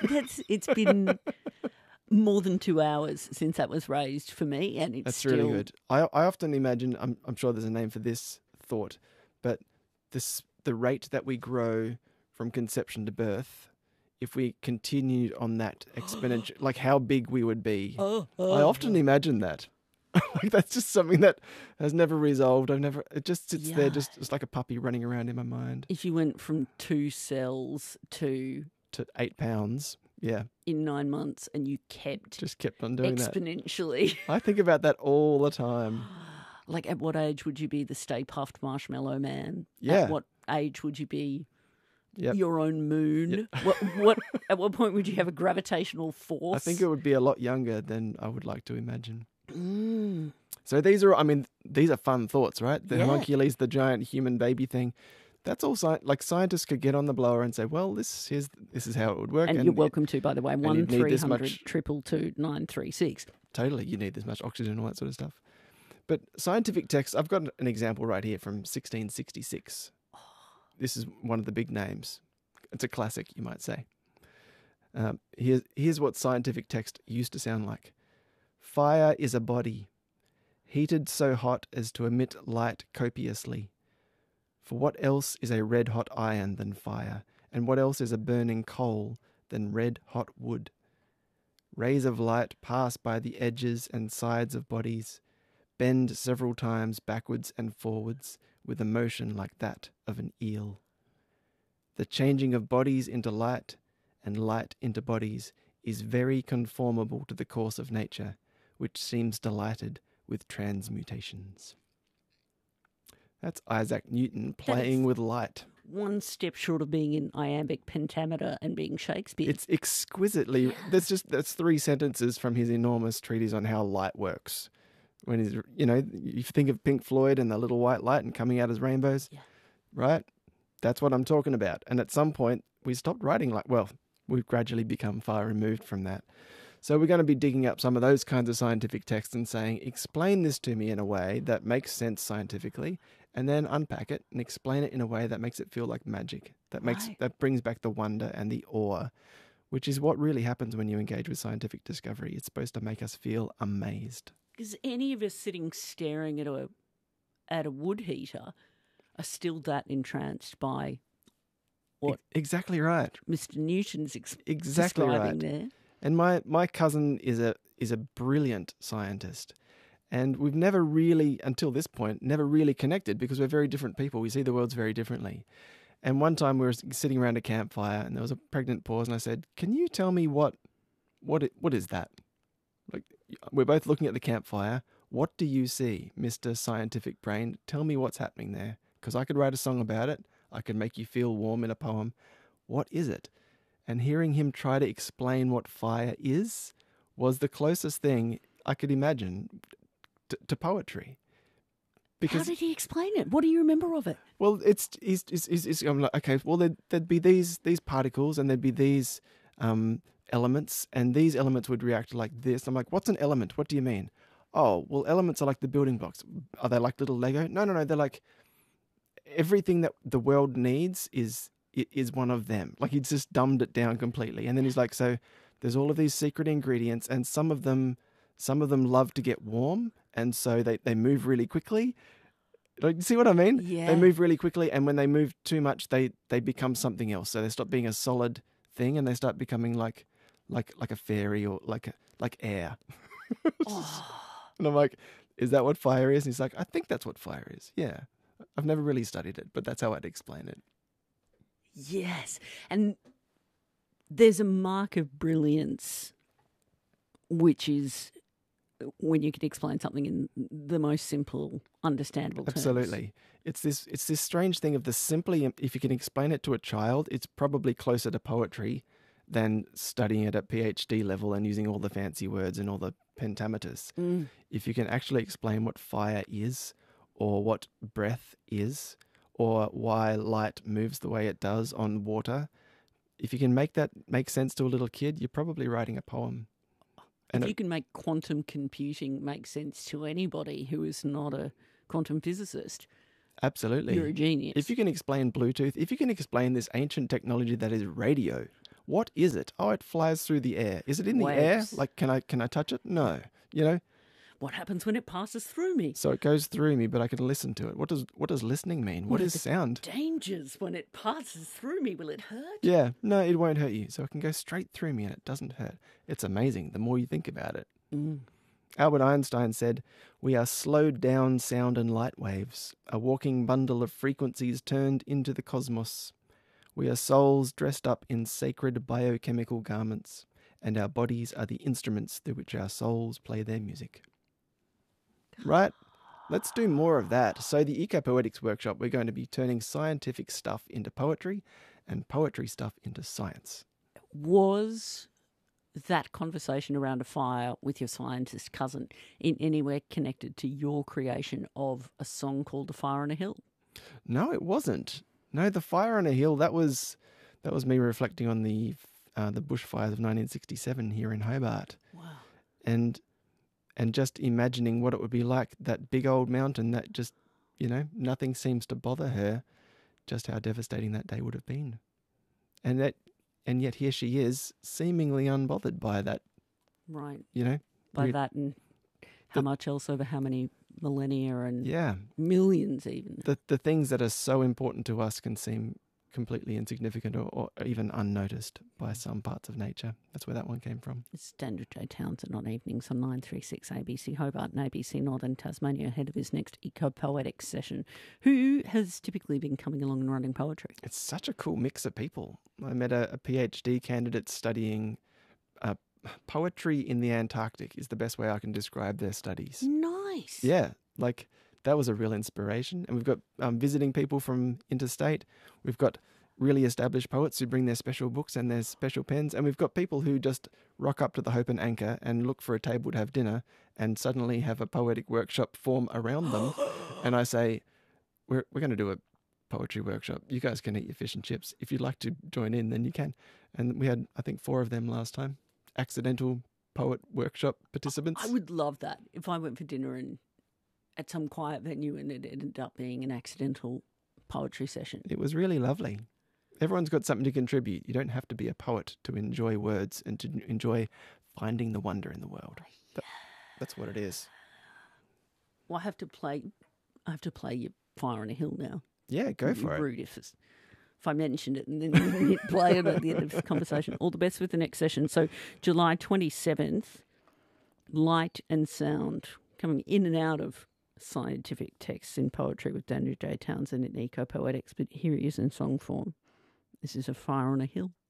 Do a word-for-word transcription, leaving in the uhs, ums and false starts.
That's it's been more than two hours since that was raised for me, and it's That's still really good. I I often imagine, I'm I'm sure there's a name for this thought, but this the rate that we grow from conception to birth, if we continued on that exponential, like how big we would be. Oh, oh, I often imagine that. Like that's just something that has never resolved. I've never. It just sits there, Yeah. just it's like a puppy running around in my mind. If you went from two cells to To eight pounds, yeah, in nine months, and you kept just kept on doing that. exponentially. I think about that all the time. Like, at what age would you be the Stay Puffed Marshmallow Man? Yeah. At what age would you be Yep. your own moon? What, what? At what point would you have a gravitational force? I think it would be a lot younger than I would like to imagine. Mm. So these are, I mean, these are fun thoughts, right? The Yeah. homunculus, the giant human baby thing. That's all. Sci- like scientists could get on the blower and say, "Well, this is this is how it would work." And, you're welcome to, by the way, one you'd need three this hundred much- triple two nine three six. Totally, you need this much oxygen and all that sort of stuff. But scientific texts, I've got an example right here from sixteen sixty-six. This is one of the big names. It's a classic, you might say. Um, here's, here's what scientific text used to sound like. Fire is a body, heated so hot as to emit light copiously. For what else is a red-hot iron than fire, and what else is a burning coal than red-hot wood? Rays of light pass by the edges and sides of bodies, bend several times backwards and forwards with a motion like that of an eel. The changing of bodies into light and light into bodies is very conformable to the course of nature, which seems delighted with transmutations. That's Isaac Newton playing That's- with light. One step short of being in iambic pentameter and being Shakespeare. It's exquisitely. That's just that's three sentences from his enormous treatise on how light works. When he's, you know, you think of Pink Floyd and the little white light and coming out as rainbows, Yeah. right? That's what I'm talking about. And at some point, we stopped writing like. Well, we've gradually become far removed from that. So we're going to be digging up some of those kinds of scientific texts and saying, explain this to me in a way that makes sense scientifically, and then unpack it and explain it in a way that makes it feel like magic, that makes Right. that brings back the wonder and the awe, which is what really happens when you engage with scientific discovery. It's supposed to make us feel amazed. Is any of us sitting staring at a at a wood heater are still that entranced by what E- exactly right. Mister Newton's ex- Exactly describing right. there? And my, my cousin is a is a brilliant scientist. And we've never really, until this point, never really connected because we're very different people. We see the worlds very differently. And one time we were sitting around a campfire and there was a pregnant pause and I said, can you tell me what what it, what is that? Like, we're both looking at the campfire. What do you see, Mister Scientific Brain? Tell me what's happening there. Because I could write a song about it. I could make you feel warm in a poem. What is it? And hearing him try to explain what fire is was the closest thing I could imagine to, to poetry. How did he explain it? What do you remember of it? Well, it's he's, he's, he's, he's I'm like, okay, well there'd, there'd be these these particles and there'd be these um, elements, and these elements would react like this. I'm like, what's an element? What do you mean? Oh, well, elements are like the building blocks. Are they like little Lego? No, no, no. They're like everything that the world needs is is one of them. Like he's just dumbed it down completely, and then he's like, so there's all of these secret ingredients, and some of them some of them love to get warm, and so they, they move really quickly. Like, you see what I mean? Yeah. They move really quickly, and when they move too much, they, they become something else. So they stop being a solid thing, and they start becoming like like like a fairy or like a, like air. Oh, And I'm like, is that what fire is? And he's like, I think that's what fire is. Yeah, I've never really studied it, but that's how I'd explain it. yes. And there's a mark of brilliance, which is when you can explain something in the most simple, understandable terms. Absolutely. It's this it's this strange thing of the simply, if you can explain it to a child, it's probably closer to poetry than studying it at PhD level and using all the fancy words and all the pentameters. Mm. If you can actually explain what fire is, or what breath is, or why light moves the way it does on water, if you can make that make sense to a little kid, you're probably writing a poem. And If you it- can make quantum computing make sense to anybody who is not a quantum physicist, absolutely. you're a genius. If you can explain Bluetooth, if you can explain this ancient technology that is radio, What is it? Oh, it flies through the air. Is it in the air? Waves. Like, can I can I touch it? No. You know. What happens when it passes through me? So it goes through me, but I can listen to it. What does what does listening mean? What what are is the sound? Dangers when it passes through me. Will it hurt? Yeah, no, it won't hurt you. So it can go straight through me and it doesn't hurt. It's amazing the more you think about it. Mm. Albert Einstein said, "We are slowed down sound and light waves, a walking bundle of frequencies turned into the cosmos. We are souls dressed up in sacred biochemical garments, and our bodies are the instruments through which our souls play their music." Right? Let's do more of that. So the Ecopoetics Workshop, we're going to be turning scientific stuff into poetry and poetry stuff into science. Was that conversation around a fire with your scientist cousin in anywhere connected to your creation of a song called "A Fire on a Hill"? No, it wasn't. No, the fire on a hill, that was that was me reflecting on the uh, the bushfires of nineteen sixty-seven here in Hobart. Wow. And and just imagining what it would be like, that big old mountain that just, you know, nothing seems to bother her, just how devastating that day would have been. And that and yet here she is, seemingly unbothered by that, Right. you know. By we- that and how the- much else over how many millennia and Yeah. millions even. The the things that are so important to us can seem completely insignificant or, or even unnoticed by some parts of nature. That's where that one came from. It's Daniel J. Townsend on evenings on nine three six A B C Hobart and A B C Northern Tasmania ahead of his next Eco-Poetics session. Who has typically been coming along and running poetry? It's such a cool mix of people. I met a, a PhD candidate studying uh, poetry in the Antarctic is the best way I can describe their studies. Nice. Yeah, like that was a real inspiration. And we've got um, visiting people from interstate. We've got really established poets who bring their special books and their special pens. And we've got people who just rock up to the Hope and Anchor and look for a table to have dinner and suddenly have a poetic workshop form around them. And I say, we're we're going to do a poetry workshop. You guys can eat your fish and chips. If you'd like to join in, then you can. And we had, I think, four of them last time. Accidental poet workshop participants. I would love that if I went for dinner and at some quiet venue and it ended up being an accidental poetry session. It was really lovely. Everyone's got something to contribute. You don't have to be a poet to enjoy words and to enjoy finding the wonder in the world. That, that's what it is. Well, I have to play. I have to play your Fire on a Hill now. Yeah, go It'd be for it. rude if, it's- if I mentioned it and then you hit play it at the end of this conversation. All the best with the next session. So July twenty-seventh, light and sound coming in and out of scientific texts in poetry with Daniel J. Townsend in Eco-Poetics, but here he is in song form. This is A Fire on a Hill.